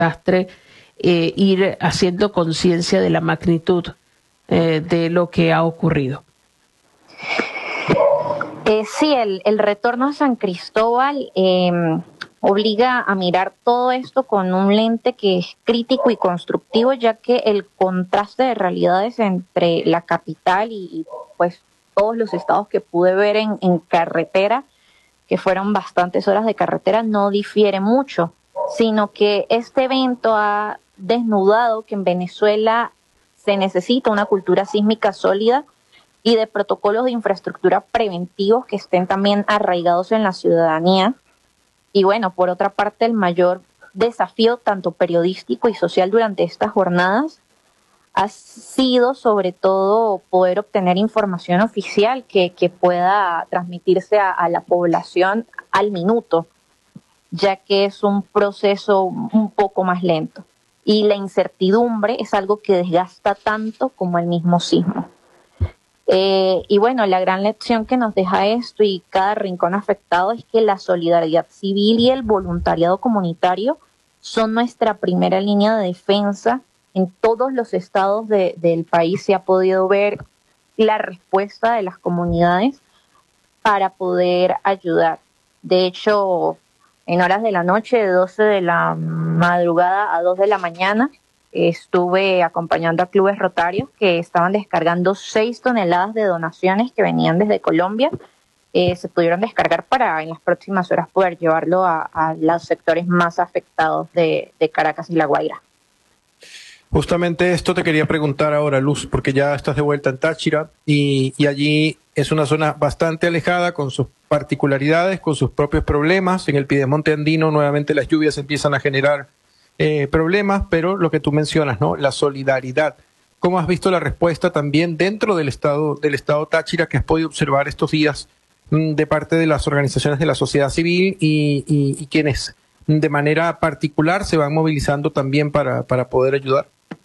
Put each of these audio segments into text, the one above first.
desastre, ir haciendo conciencia de la magnitud de lo que ha ocurrido. Sí, el retorno a San Cristóbal obliga a mirar todo esto con un lente que es crítico y constructivo, ya que el contraste de realidades entre la capital y pues todos los estados que pude ver en carretera, que fueron bastantes horas de carretera, no difiere mucho, sino que este evento ha desnudado que en Venezuela se necesita una cultura sísmica sólida y de protocolos de infraestructura preventivos que estén también arraigados en la ciudadanía. Y bueno, por otra parte, el mayor desafío, tanto periodístico y social durante estas jornadas, ha sido sobre todo poder obtener información oficial que pueda transmitirse a la población al minuto, ya que es un proceso un poco más lento. Y la incertidumbre es algo que desgasta tanto como el mismo sismo. Y bueno, la gran lección que nos deja esto y cada rincón afectado es que la solidaridad civil y el voluntariado comunitario son nuestra primera línea de defensa. En todos los estados del país se ha podido ver la respuesta de las comunidades para poder ayudar. De hecho, en horas de la noche, de 12 de la madrugada a 2 de la mañana, estuve acompañando a clubes rotarios que estaban descargando 6 toneladas de donaciones que venían desde Colombia. Se pudieron descargar para en las próximas horas poder llevarlo a los sectores más afectados de Caracas y La Guaira. Justamente esto te quería preguntar ahora, Luz, porque ya estás de vuelta en Táchira y allí es una zona bastante alejada con sus particularidades, con sus propios problemas. En el Piedemonte andino nuevamente las lluvias empiezan a generar problemas, pero lo que tú mencionas, ¿no? La solidaridad. ¿Cómo has visto la respuesta también dentro del estado Táchira que has podido observar estos días de parte de las organizaciones de la sociedad civil y quienes de manera particular se van movilizando también para poder ayudar?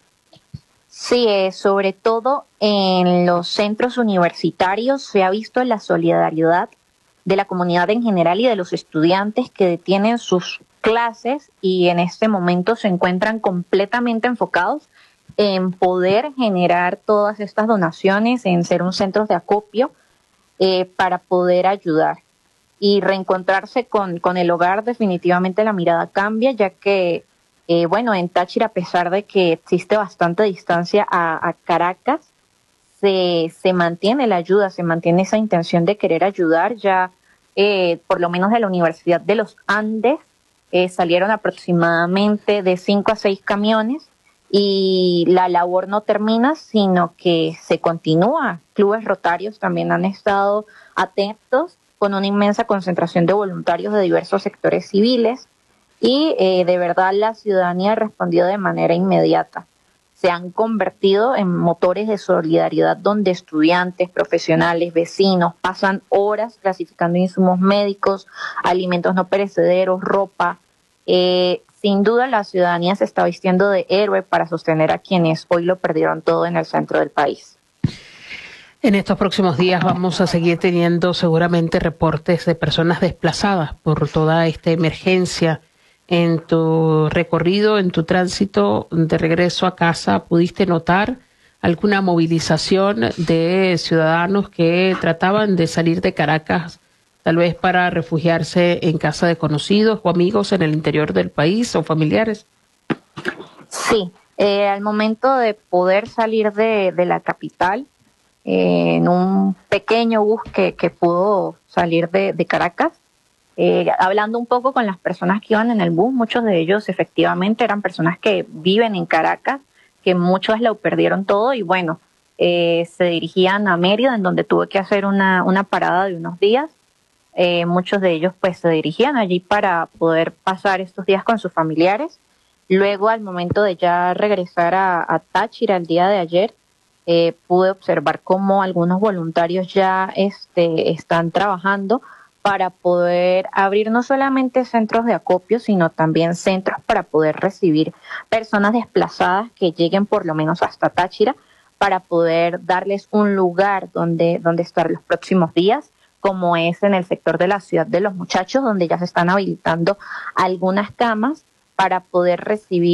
Sí, sobre todo en los centros universitarios se ha visto la solidaridad de la comunidad en general y de los estudiantes que detienen sus clases y en este momento se encuentran completamente enfocados en poder generar todas estas donaciones, en ser un centro de acopio para poder ayudar y reencontrarse con el hogar. Definitivamente la mirada cambia, ya que bueno, en Táchira, a pesar de que existe bastante distancia a Caracas, se mantiene la ayuda, se mantiene esa intención de querer ayudar. Ya por lo menos de la Universidad de los Andes salieron aproximadamente de 5 a 6 camiones y la labor no termina, sino que se continúa. Clubes rotarios también han estado atentos con una inmensa concentración de voluntarios de diversos sectores civiles y de verdad la ciudadanía ha respondido de manera inmediata. Se han convertido en motores de solidaridad donde estudiantes, profesionales, vecinos pasan horas clasificando insumos médicos, alimentos no perecederos, ropa. Sin duda la ciudadanía se está vistiendo de héroe para sostener a quienes hoy lo perdieron todo en el centro del país. En estos próximos días vamos a seguir teniendo seguramente reportes de personas desplazadas por toda esta emergencia. En tu recorrido, en tu tránsito de regreso a casa, ¿pudiste notar alguna movilización de ciudadanos que trataban de salir de Caracas, tal vez para refugiarse en casa de conocidos o amigos en el interior del país o familiares? Sí, al momento de poder salir de la capital, en un pequeño bus que pudo salir de Caracas, hablando un poco con las personas que iban en el bus, muchos de ellos efectivamente eran personas que viven en Caracas, que muchos lo perdieron todo y bueno, se dirigían a Mérida, en donde tuve que hacer una parada de unos días. Muchos de ellos pues se dirigían allí para poder pasar estos días con sus familiares. Luego, al momento de ya regresar a Táchira el día de ayer, pude observar cómo algunos voluntarios ya están trabajando para poder abrir no solamente centros de acopio, sino también centros para poder recibir personas desplazadas que lleguen por lo menos hasta Táchira, para poder darles un lugar donde estar los próximos días, como es en el sector de la Ciudad de los Muchachos, donde ya se están habilitando algunas camas para poder recibir